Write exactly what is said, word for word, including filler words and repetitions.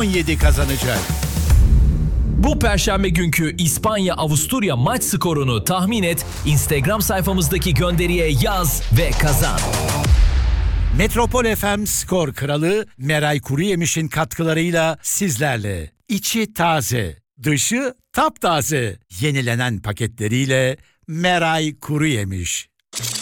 on yedi kazanacak. Bu perşembe günkü İspanya-Avusturya maç skorunu tahmin et, Instagram sayfamızdaki gönderiye yaz ve kazan. Metropol F M Skor Kralı Meray Kuruyemiş'in katkılarıyla sizlerle. İçi taze, dışı taptaze. Yenilenen paketleriyle Meray Kuruyemiş.